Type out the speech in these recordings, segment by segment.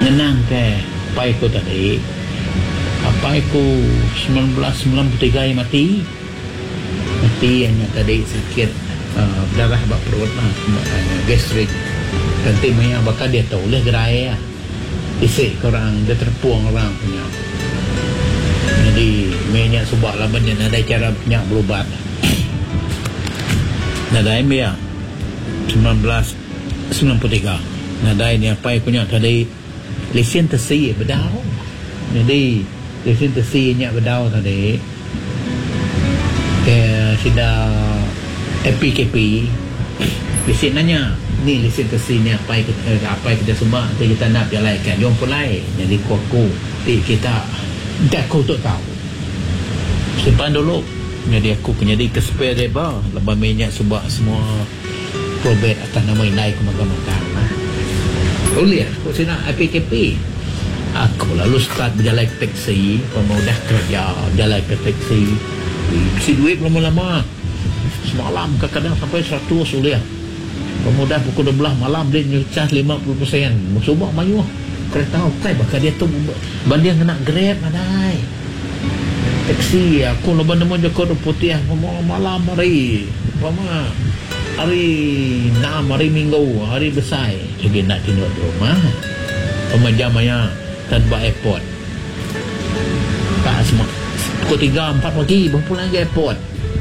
nenang ke pai ko tadi pai ko 1993 mati hanya tadi sakit darah bak perut lah, gastrik nanti maya bakal dia tahu oleh gerai isi korang dia terpuang orang punya jadi minyak subak labannya ada cara minyak berubat nadai dia 1993 nadai ni apa yang punya tadi lesen tesi bedau jadi lesen tesi nya bedau tadi sudah PKP lesen nanya ni lesen tesi ni apa kita semua kita nak jalankan jom pulai jadi kuku kita dah kau tak tahu simpan dulu jadi aku punya di kesper deba lepas minyak subak semua probate atas nama inai ke makan-makan boleh aku nak PKP aku lalu start berjalan ke taksi pemudah kerja jalan ke taksi isi duit lama-lama semalam kadang-kadang sampai 100 boleh pemudah pukul 12 malam dia nyucah 50% subak mayu kereta okay bakal dia tu banding kena grab adai taksi aku lepas nama Joko Putih malam hari hari 6 hari minggu hari besar jadi nak tinduk di rumah pemajamnya tanpa airport tak semua pukul 3-4 pagi baru pulang ke airport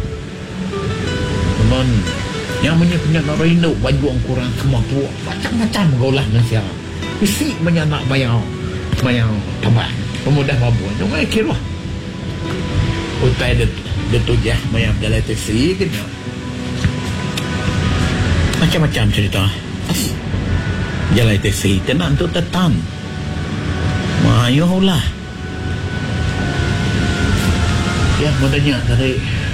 teman yang punya nak rindu baju yang kurang kemampuan macam-macam gaulah dengan siapa isi menyanak bayang tambah pemudah babon jangan kira utai dia tujah bayang jalan taksi kena macam-macam cerita jalan taksi tenang tu tetang mayulah ya modalnya dari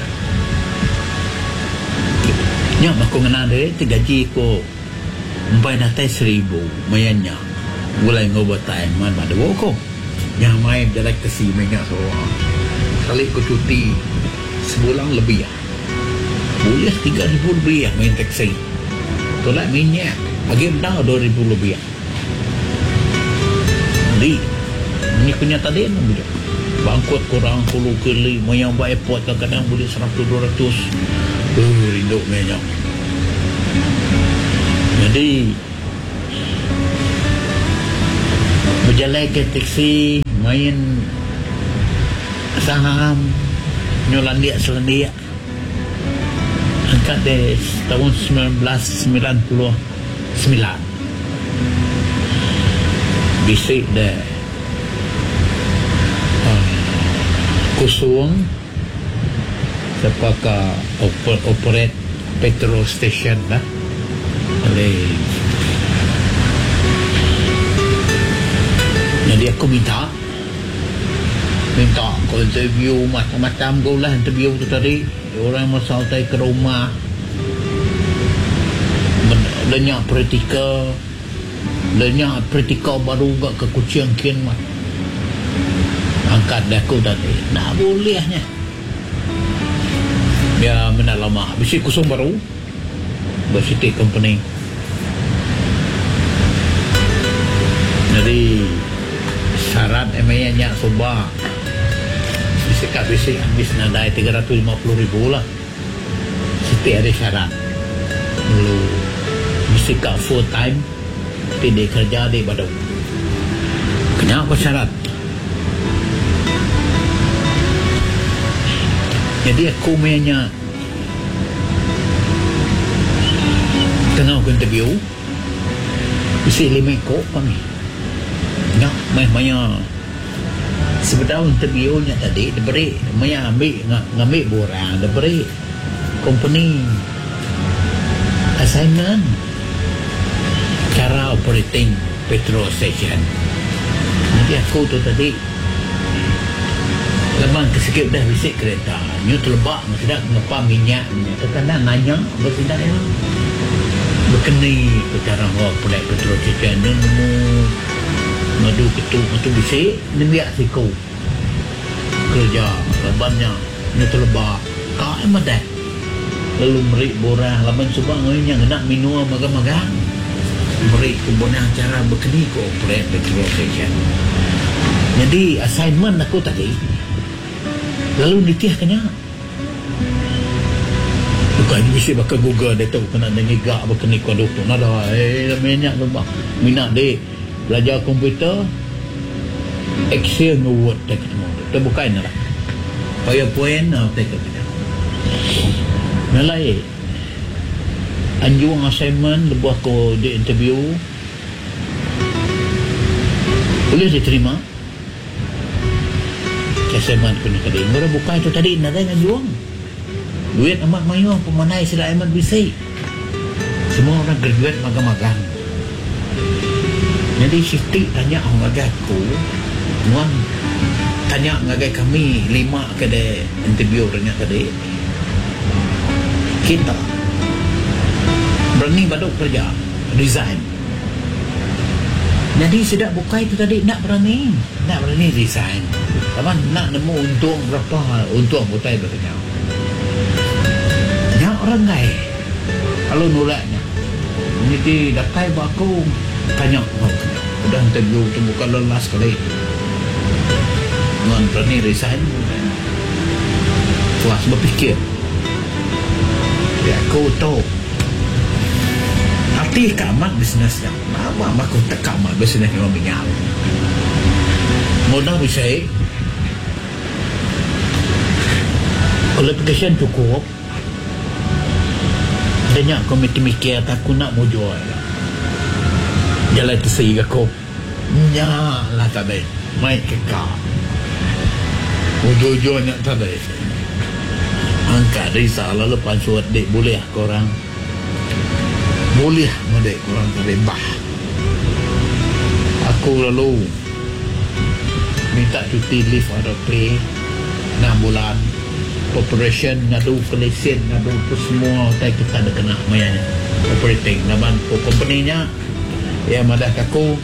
nyak aku kenal dia gaji ko 400,000 mayanya mulai ngobotai man pada woko yang main jalan taksi minyak seorang kali ko cuti sebulan lebih boleh 3,000 lebih main taksi tolak minyak lagi dah 2,000 lebih di ini punya tadi namanya bangkut kurang 10 kali mayang buat airport kadang-kadang boleh 100-200 rindu minyak jadi berjalan ke taksi main saham nyolandia selandia angkat deh tahun 1999 bisik deh kusung sepakat operate petrol station lah jadi aku minta kau interview macam-macam kau lah interview tu tadi orang masal tay ke rumah lenyap praktikal baru gak ke kucing kian mah angkat dah aku tadi nak bolehnya ya benar lama bisi kusung baru bersiti company jadi syarat emangnya soba bisi habis nadai 350,000 lah setiap ada syarat lalu bisi full time tidak kerja di Badung kenapa syarat jadi aku punya tengah aku interview isi 5 kok kami nak maya sebenarnya interviewnya tadi diberi maya ngambil borang diberi company assignment cara operating petrol station jadi aku tu tadi lepas kesikip dah bisik kereta nyu terlebak tidak ngapa minyak kadang nanya bertindak yang berkenai cara operate petrol station nemu madu ketu bisik ni biak siku kerja lebannya nyu terlebak kau madah lalu merik borang laban subang yang nak minum magang-magang beri kemudian cara berkini cooperate petrol station. Jadi assignment aku tadi lalu nitiahkannya bukan bisa bakal Google dia tahu kena ngigak berkini kau doktor nada minyak tu bang minat dek belajar komputer Excel Word tak ketemu tu bukan lah PowerPoint tak ketemu nalai anjuang assignment lebuh ko di interview boleh diterima assignment ko ni tadi murah buka itu tadi nada anjuang duit amat mayong pemanai sila amat bisa semua orang graduate magang-magang jadi siftik tanya orang agakku muan tanya ngagai kami 5 kedai interview tanya tadi kita berani baduk kerja resign jadi sedak buka itu tadi nak berani resign taman nak nemu untung berapa untung butai bertanya ya orang gay kalau nolaknya jadi datai baku tanya udah interview tu bukan lelas kali dengan berani resign puas berfikir ya aku tahu hati kamat bisnesnya mama aku tak kamat bisnes yang minyak modal bisa qualification cukup banyak komite mikir aku nak mau jual jalan tersi aku nyala tadi main kekal ujung-ujungnya tadi angkat risau lalu pansuat dek boleh korang boleh dek korang terbah aku lalu minta cuti leave out of pay 6 bulan operation ngadu lesen ngadu tu semua tak kita ada kena mayanya operating naman ko company-nya ya madah aku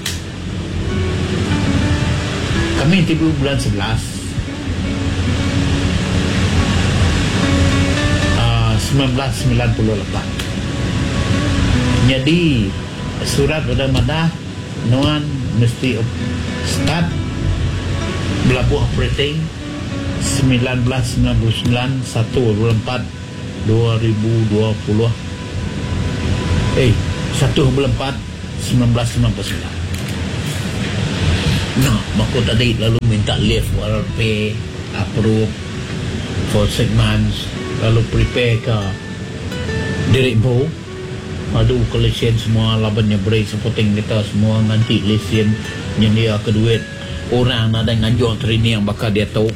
kami tiba bulan 11 1998 jadi surat pada madah nuan mesti start berlabuh operating 1999 1 bulan 4 2020 1 bulan 4 1999 nah maka tadi lalu minta leave pay approve for 6 months lalu prepare ke direkbo adu collection semua labannya break supporting kita semua nanti lesen yang dia ke duit orang ada ngajual training yang bakal dia tahu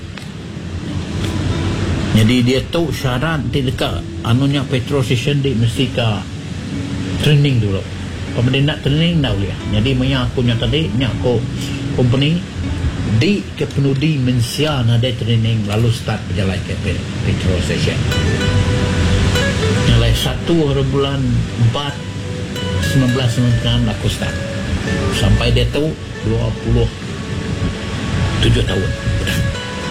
jadi dia tahu syarat di dekat anunya petrol station dia mesti ke training dulu pemerintah nak training dah boleh jadi punya aku nya tadi nya aku company di kepenudi mensia ada training lalu start berjalan ke petrol station nilai 1 bulan 4 1999 aku start sampai dia tahu 27 tahun